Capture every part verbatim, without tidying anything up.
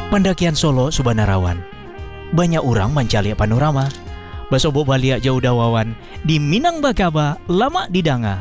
Pendakian Solo Subanarawan. Banyak orang mencari panorama. Basobok baliak jauh dawawan. Di Minang Bakaba, lama di Danga.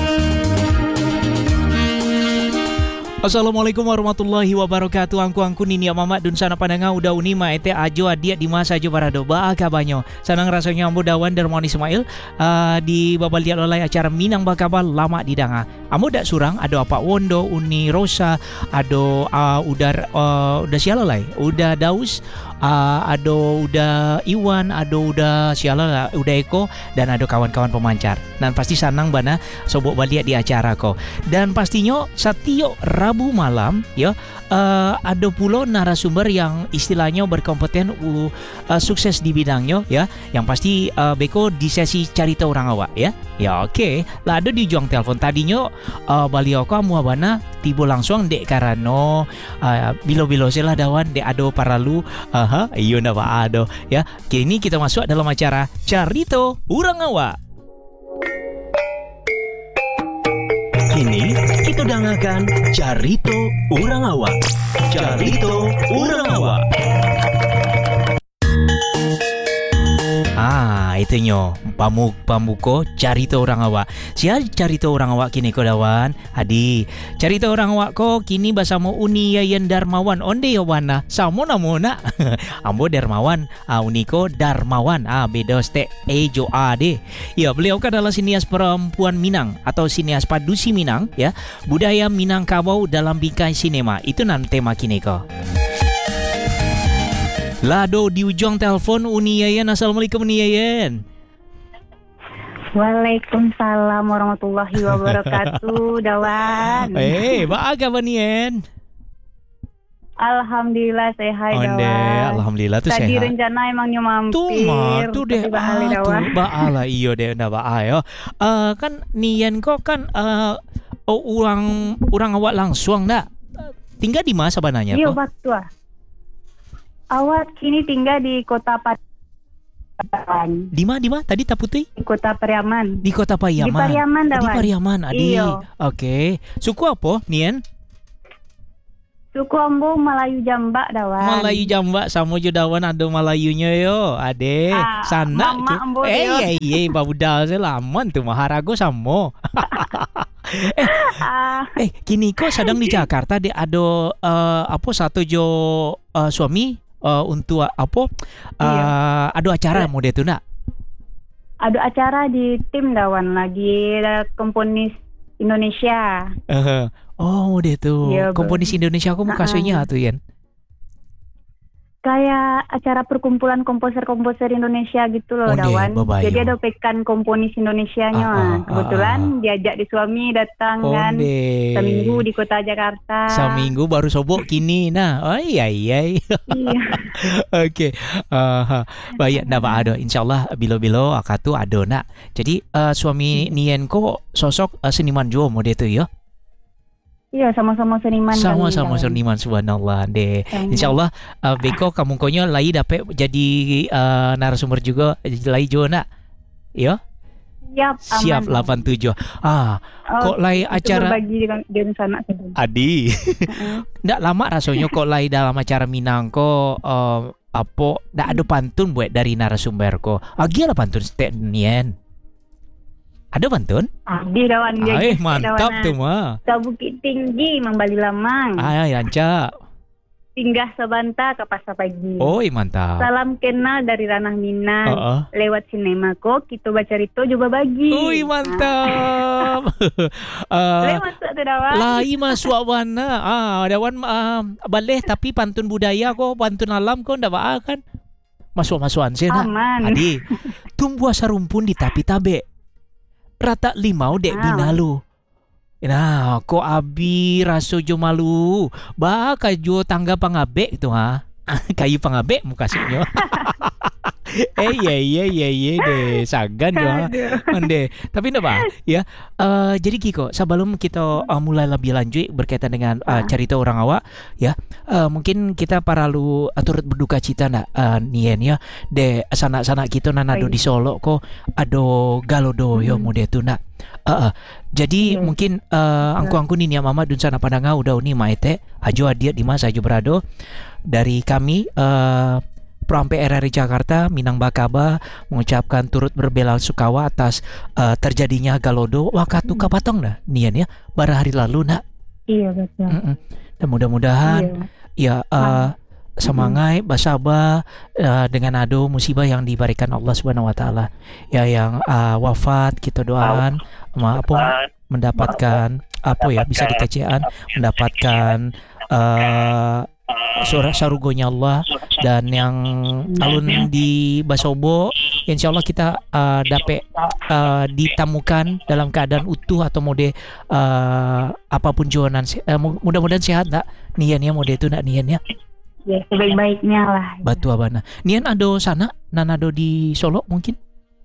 Assalamualaikum warahmatullahi wabarakatuh. Angku-angku nini mamak dun sana pandanga udah unima ete ajo adia di masa ajo barado ba kabanyo. Sanang rasanya ambo dawan Darmawan Ismail uh, di babal dia lolai acara Minang Bakaba lama di Danga. Ambo dak surang ado apa Wondo, Uni Rosa, ado uh, udar uh, udah sialalai, udah Daus, uh, ado udah Iwan, ado udah sialala, udah Eko dan ado kawan-kawan pemancar. Dan pasti sanang bana sobok baliak di acara ko. Dan pastinya satio Rabu malam ya uh, ada pula narasumber yang istilahnya berkompeten uh, uh, sukses di bidangnya ya, yang pasti uh, beko di sesi carita orang awak ya ya oke okay. Lah ada di juang telepon tadinya uh, baliau kamu abana tiba langsung dek karano uh, bilo-bilo selah dawan dek ado paralu aha iyo napa ado ya. Kini kita masuk dalam acara carita orang awak. Kini kita dengarkan Carito Urang Awak. Carito Urang Awak. Ah, itu nyo pamuk pamuko Carito Urang Awak. Sia Carito Urang Awak kini ko dawan. Adi, Carito Urang Awak ko kini basamo Uni Yayan Darmawan. Onde yo wana. Samo namona. Ambo Darmawan, ah uniko Darmawan. Ah beda ste ejo ade. Ya, beliau kan adalah sinias perempuan Minang atau sinias padusi Minang ya. Budaya Minangkabau dalam bingkai sinema. Itu nan tema kini ko. Lado di ujung telepon Uni Yayan. Assalamualaikum Uni Yayan. Waalaikumsalam warahmatullahi wabarakatuh. Dawan. Eh, baaga ba niyan? Alhamdulillah sehat Dawan. Onde, alhamdulillah tuh sehat. Tadi rencana emangnya mampir. Tuh mah, tuh deh. Ah, tuh baala iyo deh ndak baayo. Eh kan nian kok kan eh uh, orang orang awak langsung ndak? Tinggal di mana sebenarnya Iya, kok? betul. Awak kini tinggal di Kota Pariaman. Di mana di mana tadi Taputui? Di Kota Pariaman. Di Kota Pariaman. Di Pariaman Dawan. Di Pariaman, Adi. Iyo. Oke. Suku apa, Nian? Suku Ambo Melayu Jambak Dawan. Melayu Jambak sama jo Dawan ada Melayunya yo. Ade, ah, sana mama tu. Ambo Eh, iya, iya, babudal selaman tu Maharago sama. eh, ah. eh, kini kok sedang di Jakarta de ada uh, apa satu jo uh, suami uh, untuk apa? Uh, Iya. Ada acara mau dia tu nak? Ada acara di tim Dawan lagi ada komponis Indonesia. Uh, oh, dia tu. Iya, Komponis Indonesia aku mau kasihnya tu Yan. Kayak acara perkumpulan komposer-komposer Indonesia gitu loh, Oh, deh, Dawan. babayo. Jadi ada pekan komponis Indonesianya. Ah, ah, Kebetulan ah, ah. diajak di suami datang kan Onde. seminggu di kota Jakarta. Seminggu baru sobok kini nah. Oh iya iya. Iya. Oke. Uh, baik ndak ada. Insyaallah bilo-bilo akatu ada nak. Jadi uh, suami Nian ko sosok uh, seniman juga mau dia tu ya. Iya, sama-sama seniman. Sama-sama kami, Dawan. seniman subhanallah deh. Sama. Insyaallah uh, beko kamu konyo lai dapat jadi uh, narasumber juga lai juga nak. Ya. Siap, aman. Siap delapan tujuh. Ah, Oh, kok lai itu acara berbagi dengan dengan sana saja. Adi. Ndak lama rasanya kok lai dalam acara Minang ko uh, apa ndak ada pantun buat dari narasumber ko. Agi lah pantun stek nian. Ada pantun? Adi Dawan dia. Ay, gitu, mantap Dawan. tuh mah. Ke Bukit Tinggi Membali Lamang. Ay, lanca. Singgah Sabanta ke Pasar Pagi. Oi, mantap. Salam kenal dari Ranah Minang. Heeh. Lewat sinema kok kita baca rito coba bagi. Oi, mantap. uh, Lewat tuh Dawan. Lai masuk wana. Ah, dawan uh, baleh tapi pantun budaya ko, pantun alam ko ndak ba kan. Masuk-masukan sih nak. Aman. Adi. Tumbuh sarumpun di tapi tabe. Rata limau dek Ah. binalu. Nah, ko abi raso jo malu. Ba kajo tangga pangabe itu ha. Kayu pangabe muka sinyo. Eh iya iya iya iya deh, sagan juga. Aduh. Ande. Tapi enggak Pak, ya. Eh jadi Kiko, sebelum kita uh, mulai lebih lanjut berkaitan dengan uh, Ah, cerita orang awak, ya. eh, mungkin kita perlu uh, turut berduka cita nak uh, nien ya. De sanak-sanak kita nan ado Oi. di Solo ko ado galodo yo Mm-mm. mode tu nak. Uh, uh. Jadi Iya. mungkin uh, angku-angku ni ya mama dun sana padanga udah uni maete ajo adia di masa ajo berado dari kami uh, Pro-Ampe R R I Jakarta Minang Bakaba mengucapkan turut berbela-sungkawa atas uh, terjadinya galodo wakatu Mm. kapatong dah nian ya bara hari lalu nak. Iya betul. Mm-mm. Dan mudah-mudahan Iya. ya uh, Man. semangai basaba uh, dengan ado musibah yang diberikan Allah Subhanahu wa taala. Ya yang uh, wafat kita doakan ma apa mendapatkan apa ya bisa dikecean mendapatkan uh, surah sarugonya Allah dan yang alun di Basobo insya Allah kita uh, dapat uh, ditemukan dalam keadaan utuh atau mode uh, apapun jonan se- uh, mu- mudah-mudahan sehat tak niannya mode itu nak niannya Ya sebaik-baiknya lah. batu abana nian ado sana nan ado di Solo mungkin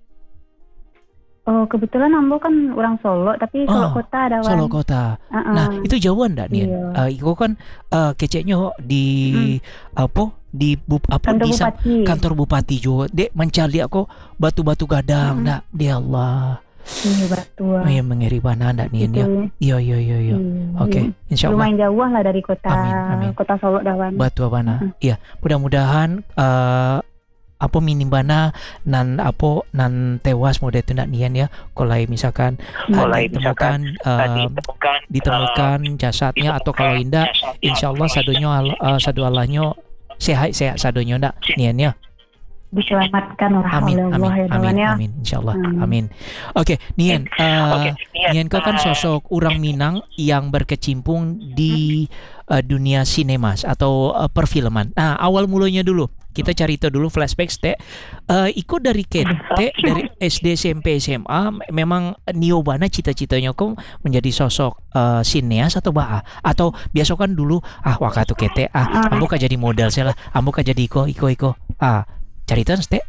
Oh kebetulan Ambo kan orang Solo tapi Solo Oh, kota ada Wan. Solo kota. Uh-uh. Nah itu jauhan tak nian Iya. uh, iko kan uh, keceknya di apa di bu, apa Kantor di sa- Bupati. kantor bupati juga dek mencari aku batu-batu gadang Mm. nak dia Allah Iya Batua. oh, ya mengeriban ndak nian ya Itu, iya iya iya iya iya. oke insya Allah Lumayan jauh lah dari kota Amin, amin. kota Solo Dawan. batu abana Mm. iya mudah-mudahan uh, apa minimbana nan apa nan tewas mode itu nak nian ya kalau misalkan uh, Mulai ditemukan uh, uh, ditemukan ditemukan jasadnya atau kalau indah insya Allah sadonyo al- uh, sadu Allahnya sehat sehat sadonyo ndak niannya Diselamatkan lah amin oleh amin Allah ya amin Dawan ya. amin insya Allah Amin. amin oke nian uh, Oke, Nian, nian kau kan uh, sosok orang Minang yang berkecimpung di uh, dunia sinemas atau uh, perfilman. Nah awal mulanya dulu kita cari itu dulu flashback teh uh, ikut dari kete dari S D S M P S M A memang niobana cita-citanya kok menjadi sosok uh, sineas atau bah atau biasa kan dulu ah waktu kete ah ambo kan jadi model saya lah ambo kan jadi iko iko iko ah caritan teh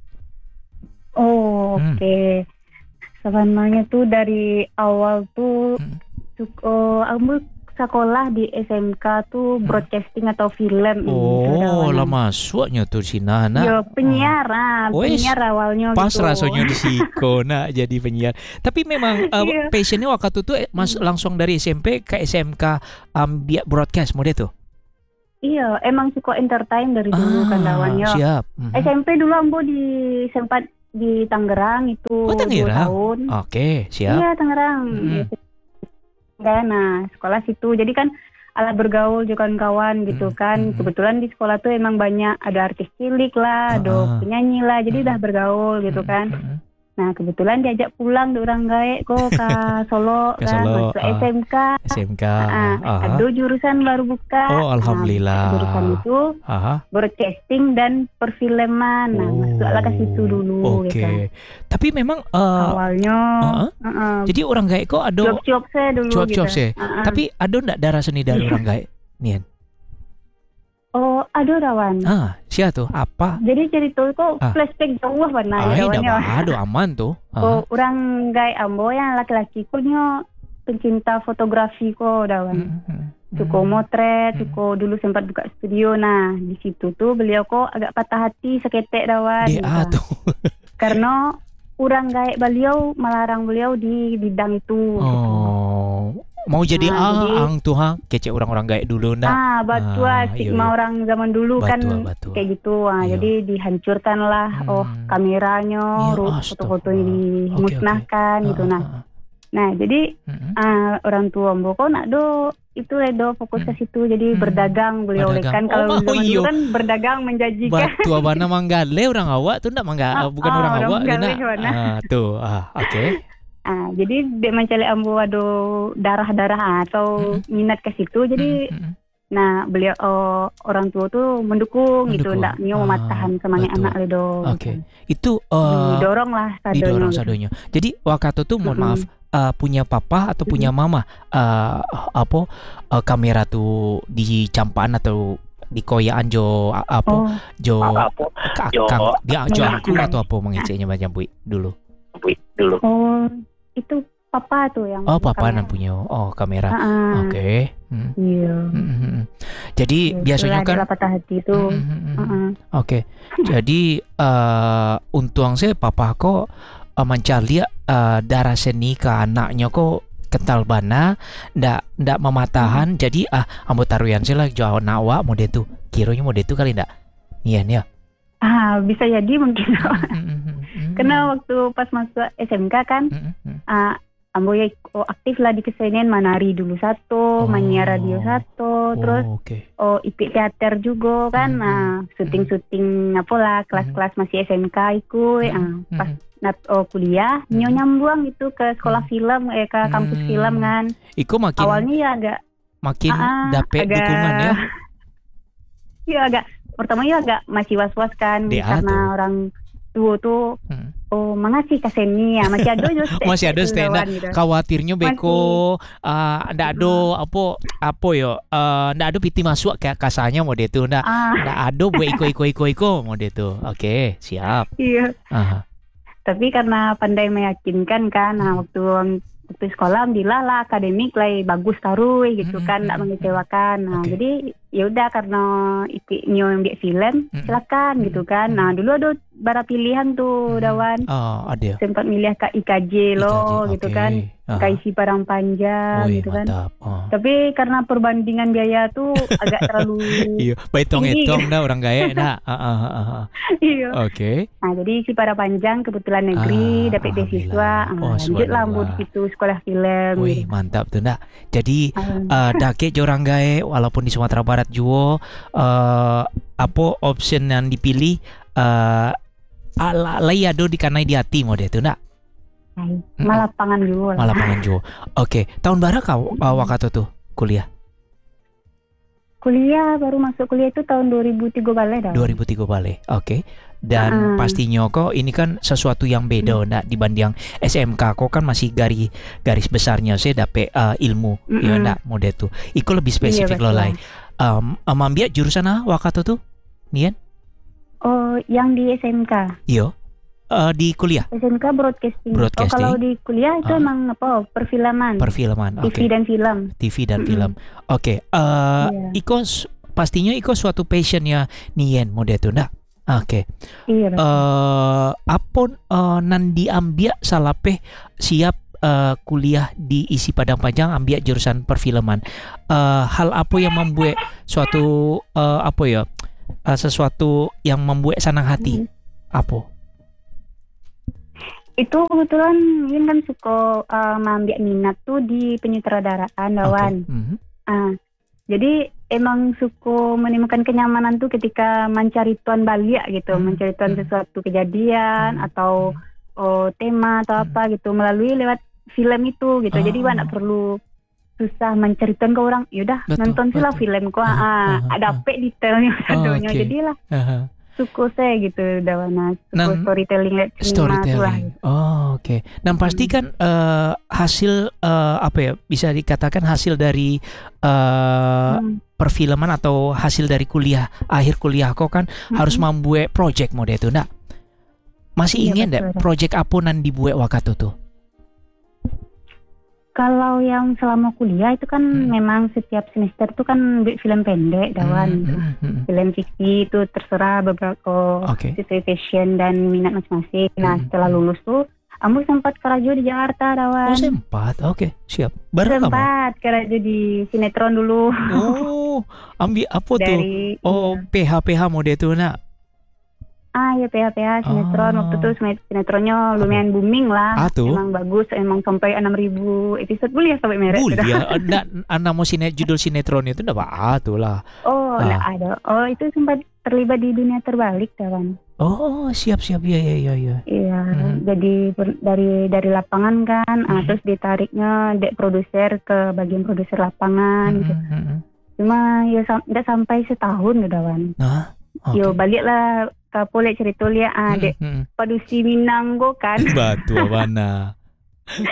Oh Hmm. oke. Sebenarnya tuh dari awal tuh Hmm. suka Ambo sekolah di S M K tuh Hmm. broadcasting atau film. gitu, oh Dawan. lah masuknya tuh si Nana Yo penyiar, ah, Wes, penyiar awalnya pas gitu. rasanya di Siko nak jadi penyiar tapi memang uh, Iya. passionnya waktu itu eh, mas langsung dari S M P ke S M K um, biar broadcast mode tuh Iya, emang suka entertain dari dulu kan Dawannya. siap Mhm. S M P dulu Ambo di sempat di Tangerang itu Oh, Tangerang? dua tahun. oke siap Iya Tangerang. Mm-mm. Enggak, nah sekolah situ. Jadi kan alat bergaul juga kawan gitu Mm, kan. mm, mm. Kebetulan di sekolah tuh emang banyak ada artis cilik lah, Ah, ada ah. penyanyi lah. Jadi Mm. udah bergaul gitu Mhm, kan. mhm. Nah kebetulan diajak pulang di orang gaek kok ke Solo Ke kan, Solo, masuk ah. S M K. S M K Ah, aha ada jurusan baru buka. Oh, alhamdulillah. Nah, jurusan itu aha broadcasting dan perfilman. Nah, Oh, masuklah ke situ dulu oke gitu. tapi memang uh, Awalnya uh-uh. uh-uh, jadi orang gaek kok ada job-job saya dulu cuap-cuap gitu. sih Uh-uh. tapi ada ndak darah seni dari orang gaek nian Oh, ada Rawan. ah siapa tuh apa Jadi cerita kok Ah. flashback jauh warna Ay, ya dah Rawan. ada aman tuh. Oh, orang gay Ambo yang laki-laki kunya pencinta fotografi kok Dawan. Suka motret, Hmm. suka dulu sempat buka studio. Nah, di situ tuh beliau kok agak patah hati seketek Dawan. D A gitu. tuh. Karena orang gay beliau melarang beliau di bidang itu. gitu. Oh, mau jadi Nah, ah jadi- ang tuh ha, kece orang-orang gaek dulu ndak. Ah, batu Ah, stigma iya. orang zaman dulu kan Betul, betul. kayak gitu. Ah, Iya. jadi dihancurkan lah oh Hmm. kameranya, Iya, ru- astagfirullah. foto-fotonya Oke, dimusnahkan oke. gitu. Ah, Nah, ah, nah jadi ah. Mm-mm. ah, orang tua Mbok kok nak do itu ledo fokus ke situ jadi Hmm. berdagang beliau Berdagang. kan kalau Oh, zaman iyo. dulu kan berdagang menjanjikan. Batu abana manggale orang awak tuh ndak mangga Ah, bukan ah, orang orang awak Manggale nak. mana? Ah, tuh. Ah, oke. Ah, jadi dia mencari ambo ado darah-darah atau Hmm. minat ke situ jadi Mm, mm, mm. nah beliau oh, orang tua tuh mendukung, gitu Mendukung. ndak nyo Ah, mematahkan semangat betul. anak ledo. Oke. Itu eh, Didorong lah sadonyo. didorong gitu. sadonyo. Jadi waktu itu mohon Mm-mm. maaf eh, punya papa atau punya mama eh, apa eh, kamera tuh di campaan atau di koyaan jo a- apa Oh, jo Apa? ka- Jo. kang dia jo Iya. angku atau apa mengeceknya macam bui dulu. Wih, dulu. oh, itu papa tuh yang Oh, punya papa kamera. nan punya. Oh, kamera. Ah, Oke. Hmm. iya. Hmm, hmm, hmm. Jadi Ya, biasanya itulah kan adalah patah hati itu. Hmm, hmm, hmm, hmm. Heeh. Oke. Jadi eh untung saya papa kok uh, mencari uh, darah seni ke anaknya kok kental bana ndak ndak mematahan jadi ah ambo taruhan sih lah jauh nawa mode tu kiranya mode tu kali ndak nian ya. Ah, bisa jadi mungkin. Hmm, Karena waktu pas masuk S M K kan, hmm, hmm. ah, ambo ya oh, aktif lah di kesenian, manari dulu satu, Oh. manyiar radio satu, terus Oh, oke. oh ikut teater juga kan, Hmm, nah syuting-syuting apa lah, kelas-kelas masih S M K ikut, ah, Hmm, pas hmm. nat oh, kuliah, nyo Hmm. nyambung itu ke sekolah film, eh ke kampus Hmm. film kan. Iko makin Awalnya ya agak, makin ah, dapet agak- dukungan ya. ya agak, pertama ya agak masih was-was kan, Dia karena tuh. orang tua tuh, Hmm. oh mengasih ke seni ya, masih ada jo stand- Masih ada stand up. gitu. Khawatirnya beko ah ndak ada apa apa yo eh ndak ada piti masuk kayak kasanya mode tu ndak Ah, ndak ada buat iko iko iko iko mode tu. Oke, siap. iya. Aha. Tapi karena pandai meyakinkan kan, nah waktu waktu sekolah alhamdulillah lah akademik lah bagus taruh gitu Hmm, kan, hmm, tidak hmm, mengecewakan. Nah Oke. jadi ya udah karena ikut nyo yang biak film, Hmm, silakan hmm, gitu kan. hmm. Nah dulu ada bara pilihan tuh Hmm. Dawan, Oh, ada. sempat milih ke I K J loh I K J, gitu oke. kan, Aha. K I S I Padang Panjang Wih, gitu kan. mantap. Oh. Tapi karena perbandingan biaya tuh agak terlalu Iya, hitung-hitung Tinggi. dah orang gaya dah. Ah, ah, ah, ah. iya. Oke. Nah jadi si Padang Panjang kebetulan negeri Ah, dapat beasiswa, alhamdulillah. ah, Oh, lanjut lah ambo di subhanallah. situ sekolah film. Wih, gitu. mantap tuh ndak. Jadi Ah, uh, dake jorang gae walaupun di Sumatera Barat juga uh, apa option yang dipilih uh, ala layado dikanai di hati mode itu ndak Hai. Malah pangan juga lah. malah pangan juga. Oke, tahun berapa kau uh, wakato tuh kuliah? Kuliah baru masuk kuliah itu tahun dua ribu tiga balik dah. dua ribu tiga balik. Oke. Dan Ah. pastinya kok ini kan sesuatu yang beda ndak dibanding S M K kok kan masih garis garis besarnya saya dapet uh, ilmu ya Mm-mm. ndak mode tuh. Iku lebih spesifik Iya, lo betul. lai. Um, um, ambil jurusan ah wakato tuh? Nian? Oh, yang di S M K. Iyo. Uh, di kuliah S M K broadcasting. Broadcasting. Oh, kalau di kuliah itu Ah. emang apa? Perfilman. perfilman. T V Oke. dan film. T V dan Mm-mm. film. Oke. eh Iya. Iko s- pastinya Iko suatu passionnya Nien mode itu ndak? Oke. Iya. betul. Eh apa eh, nan diambil salapeh siap eh, kuliah di isi Padang Panjang ambil jurusan perfilman. Eh hal apa yang membuat suatu eh, apa ya? eh, sesuatu yang membuat senang hati? Hmm. Apa? Itu kebetulan Yun kan suka uh, mengambil minat tuh di penyutradaraan Dawan. Oke. Mhm. Ah, jadi emang suka menemukan kenyamanan tuh ketika mencari tuan balik gitu, Hmm, mencari tuan hmm. sesuatu kejadian Hmm, atau oh, tema atau Hmm. apa gitu melalui lewat film itu gitu. Jadi Oh. wah nggak perlu susah menceritakan ke orang. Yaudah Betul, nonton sih lah betul. film kok. Ah, Ah, ah, ada ah. apa detailnya Oh, aduhnya. oke. Jadilah Aha. suka saya gitu Dawana, suka Nan- storytelling lewat cinema tuh lah. Storytelling. Oh, oke. Dan pasti kan eh, hasil eh, apa ya bisa dikatakan hasil dari eh, Hmm. perfilman atau hasil dari kuliah akhir kuliah kok kan harus Mm-mm. membuat project mode itu ndak? Masih Iya, ingin betul, ndak dah. project apa nan dibuat waktu tuh? Kalau yang selama kuliah itu kan Hmm. memang setiap semester tuh kan buat film pendek Dawan. Hmm, hmm, hmm, hmm. Film fiksi itu terserah beberapa Oke. sesuai passion dan minat masing-masing. Nah Hmm. setelah lulus tuh Ambo sempat kerja di Jakarta Dawan. Oh, sempat. Oke, siap. Baru kamu. Sempat kerja di sinetron dulu. Oh, ambil apa tuh? Dari Oh, iya. P H P H mode itu nak. ah ya P H P H sinetron Oh. waktu itu sinet- sinetronnya lumayan booming lah. Ah, tuh. Emang bagus, emang sampai enam ribu episode boleh ya sampai merek. sudah. Boleh ya. Ndak anak mau sinet judul sinetron itu ndak apa tuh lah. Oh, Ah. enggak ada. Oh, itu sempat terlibat di dunia terbalik Dawan. Oh, siap-siap ya ya ya ya. Iya, Hmm. jadi ber- dari dari lapangan kan, ah, Hmm. terus ditariknya dek produser ke bagian produser lapangan gitu. Hmm, hmm, hmm. Cuma ya sam- nggak sampai setahun udah Wan. Nah, oke. Yo baliklah ke polek cerita lihat ah dek Hmm, hmm. padusi Minanggo kan Batu mana?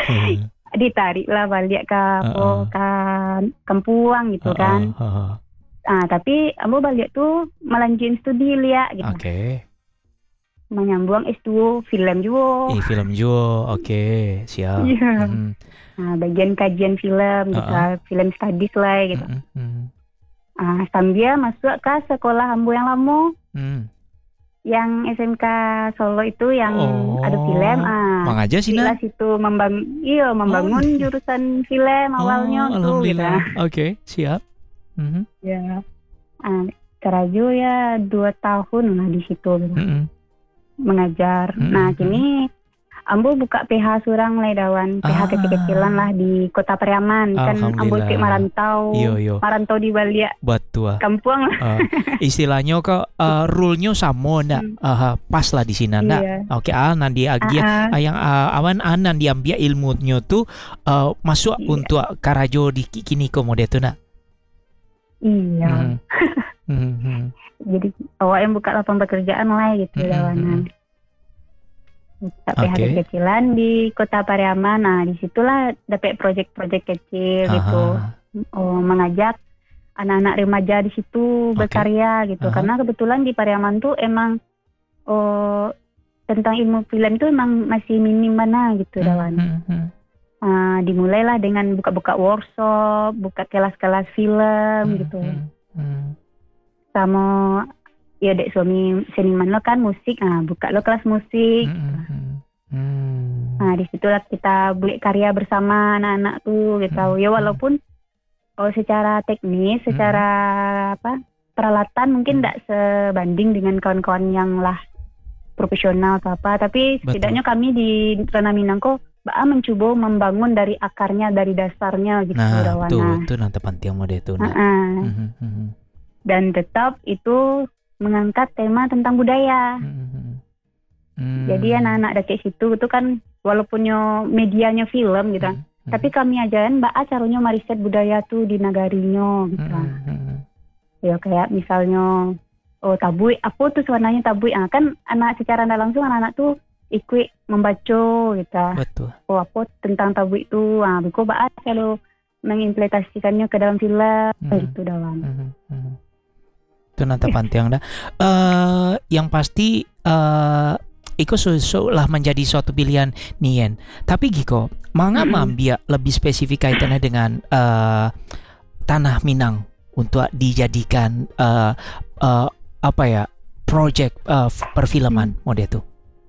ditarik lah balik ke Uh-uh. apa kan Kampuang gitu kan. Ah, ah, ah. Ah, tapi ambo balik tuh melanjutkan studi liat gitu. Oke. Okay. Menyambung S dua film juga. Eh, film juga. Oke, okay. Siap. Iya. Yeah. Mm. Nah, bagian kajian film gitu, uh-uh. film studies lah gitu. Mm-hmm. Ah, sambil masuk ke sekolah ambo yang lama. Mm. Yang S M K Solo itu yang oh, ada film. Ah, Mang aja sih nah. Situ membangun, iya membangun oh. jurusan film awalnya oh, tuh. Alhamdulillah. Gitu. Oke, okay. Siap. Mm-hmm. Ya. Ah, Kerajo ya dua tahun lah di situ. Gitu. Mm-hmm. Mengajar. Mm-hmm. Nah, kini ambo buka P H surang lah dawan, P H ah. kecil-kecilan lah di Kota Pariaman. Kan ambo kayak marantau, yo, yo. marantau di Bali ya. Betul. Kampung lah. Uh, istilahnya kok uh, rule-nya sama ndak? Hmm. Uh, pas lah di sini ndak? Iya. Oke, okay, ah nanti agia uh-uh. yang uh, awan anan diambil ilmunya tuh uh, masuk iya. untuk karajo di kini komode tuh ndak? Iya. Hmm. hmm. Jadi awalnya buka lapangan pekerjaan lah gitu hmm. dawanan. Buka P H okay. kecilan di Kota Pariaman. Nah, disitulah dapat proyek-proyek kecil Aha. gitu. Oh, mengajak anak-anak remaja di situ okay. berkarya gitu. Aha. Karena kebetulan di Pariaman tuh emang oh, tentang ilmu film tuh emang masih minim mana gitu, dawan. Mm-hmm. Uh, dimulailah dengan buka-buka workshop, buka kelas-kelas film mm-hmm. gitu. Mm-hmm. Sama ya dek suami seniman lo kan musik, ah buka lo kelas musik. Mm-hmm. Mm. Nah disitulah kita buat karya bersama anak-anak tuh gitu. Mm-hmm. Ya walaupun oh secara teknis, secara mm-hmm. apa peralatan mungkin tidak mm-hmm. sebanding dengan kawan-kawan yang lah profesional atau apa, tapi setidaknya Betul. Kami di Ranah Minangko Baa mencoba membangun dari akarnya, dari dasarnya gitu. Nah itu itu nanti penting mau deh tuh. Mm-hmm. Dan tetap itu mengangkat tema tentang budaya. Mm-hmm. Mm. Jadi anak-anak dari situ itu kan walaupunnya medianya film gitu, mm-hmm. tapi kami ajaran mbak caranya mariset budaya tuh di nagarinya gitu. Mm-hmm. Ya kayak misalnya oh tabui, apa tuh warnanya tabui? Ah kan anak secara tidak langsung anak-anak tuh ikut membaca gitu. Betul. Oh apa tentang tabui itu? Ah biko mbak kalau mengimplementasikannya ke dalam film mm-hmm. gitu dalam. Mm-hmm. Itu nanti pantiang dah. Uh, yang pasti uh, Iko susu lah menjadi suatu pilihan nien. Tapi Giko, manga mm-hmm. mambia lebih spesifik kaitannya dengan uh, tanah Minang untuk dijadikan uh, uh, apa ya project uh, perfilman mm. mode itu.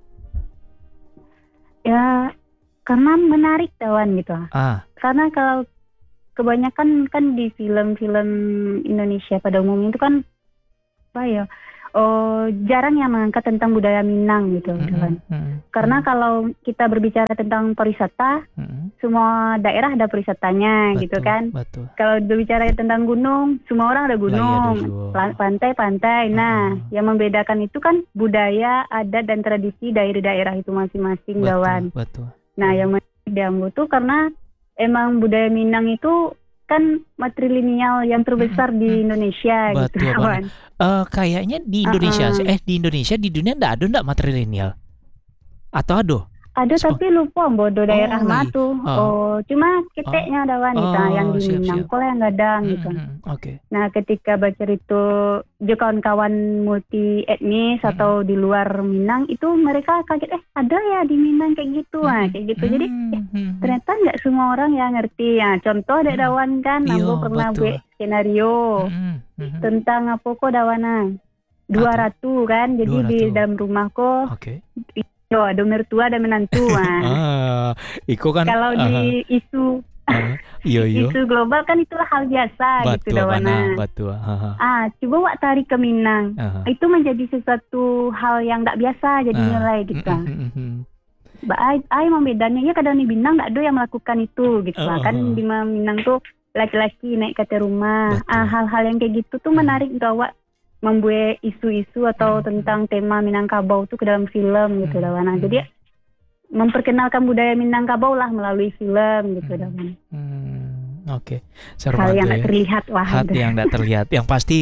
Ya karena menarik dawan gitu. Ah. Karena kalau kebanyakan kan di film-film Indonesia pada umumnya itu kan apa ya, oh jarang yang mengangkat tentang budaya Minang gitu, mm-hmm. kan. Mm-hmm. Karena kalau kita berbicara tentang pariwisata, mm-hmm. semua daerah ada pariwisatanya, betul, gitu kan. Betul. Kalau berbicara tentang gunung, semua orang ada gunung, pantai-pantai. Nah, uh-huh. yang membedakan itu kan budaya, adat dan tradisi dari daerah itu masing-masing, Dawan. Betul. Nah, yang diambil tuh karena emang budaya Minang itu kan matrilineal yang terbesar hmm, di Indonesia. Betul, gitu kawan. Uh, kayaknya di Indonesia uh-uh. eh di Indonesia di dunia enggak ada enggak matrilineal. Atau ada? Ada Sep- tapi lupa bodoh daerah oh, matu. Oh. oh, cuma keteknya oh. ada wanita oh, yang di Minang, kalau yang gadang hmm, gitu. Hmm, Oke. Okay. Nah, ketika baca itu juga kawan-kawan multi etnis hmm. atau di luar Minang itu mereka kaget eh ada ya di Minang kayak gitu, hmm. nah, kayak gitu. Jadi hmm. eh, ternyata nggak semua orang yang ngerti. Ya, contoh ada hmm. dawan kan, aku pernah buat skenario hmm. Hmm. tentang apa kok dawana dua ratu kan, jadi dua ratu. Di dalam rumahku. Oke. Okay. Yo, ada mertua ada menantu. ah, Iko kan kalau uh, di isu uh, iyo, iyo. isu global kan itulah hal biasa batu, gitu dawana. Batu, uh, ah, coba wak tarik ke Minang. Uh, itu menjadi sesuatu hal yang enggak biasa jadi uh, nilai gitu. Uh, uh, uh, uh. Ba ai, ai membedanya ya kadang di Minang enggak ada yang melakukan itu gitu. Uh, uh, kan di Minang tuh laki-laki naik ke rumah. Ah, hal-hal yang kayak gitu tuh menarik untuk awak membuat isu-isu atau hmm. tentang tema Minangkabau itu ke dalam film gitu, hmm. Dawana. Jadi memperkenalkan budaya Minangkabau lah melalui film gitu, Dawana. Hmm. Hmm. Oke. Okay. Hal yang tidak terlihat lah. Hal yang tidak terlihat. Yang pasti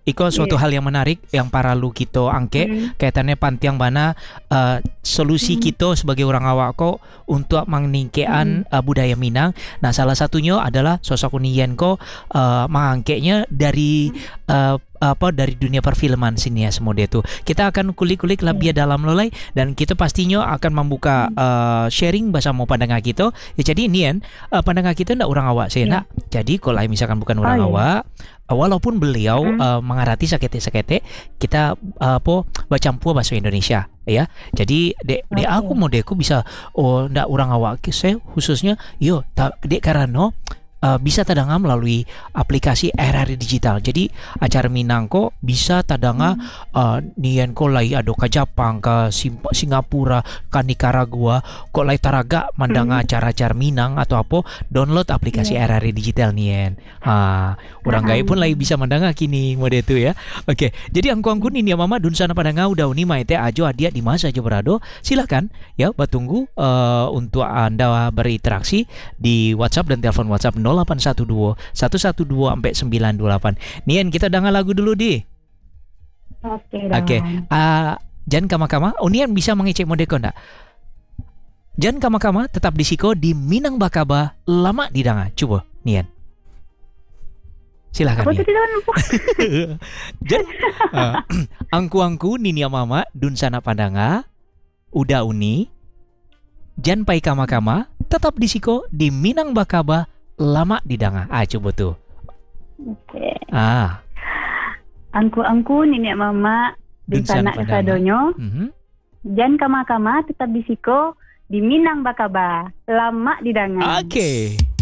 Iko suatu Iya. hal yang menarik yang para lu kita angke Mm. kaitannya pantiang bana uh, solusi Mm. kita sebagai orang awak ko untuk meningkean uh, budaya Minang. Nah, salah satunya adalah sosok Unian ko uh, mengangkeknya dari uh, apa dari dunia perfilman sinias mode itu. Kita akan kulik-kulik lebih dalam lolai dan kita pastinya akan membuka uh, sharing bersama pandangan kita. Ya, jadi Nian, uh, pandangan kita ndak orang awak sih Ya. nak. Jadi kalau misalkan bukan orang Oh, iya. awak, uh, walaupun beliau Hmm. uh, mengarati sakete-sakete, kita uh, apa bercampur bahasa Indonesia ya. Jadi dek dek Oke. aku modeku bisa oh ndak orang awak saya khususnya yo tak dek karena Uh, bisa tadanga melalui aplikasi R R I Digital. Jadi acara Minang ko bisa tadanga uh, nian ko lai ado ke Jepang, ke Sim- Singapura, ke Nicaragua, kok lai taraga mandanga Hmm. acara-acara Minang atau apa, download aplikasi R R I Digital nian. Ah, orang Ah. gaib pun lai bisa mandanga kini mode itu ya. Oke, jadi angku-angku ini ya mama dunsana padanga udah uni maite ajo adia di masa aja berado. Silakan ya batunggu uh, untuk Anda berinteraksi di WhatsApp dan telepon WhatsApp nol delapan satu dua satu satu dua sampai sembilan dua delapan. Nian kita dengar lagu dulu di. Oke. Oke. Dawan. Ah, Jan kama-kama. Oh, Nian bisa mengecek modeko ndak? Jan kama-kama tetap di siko di Minang Bakaba lama di danga. Coba Nian. Silakan Apa Nian. tadi Dawan? Jan ah, angku-angku ninia mama dunsana pandanga udah uni. Jan pai kama-kama tetap di siko di Minang Bakaba lama di danga. Ah, coba tuh. Oke. Ah, Angku-angku nenek mama Dunsana Dunsana Padanga. Esadonyo. mhm. Jan kama-kama tetap di siko di Minang Bakaba. Lama di Dangan. Oke.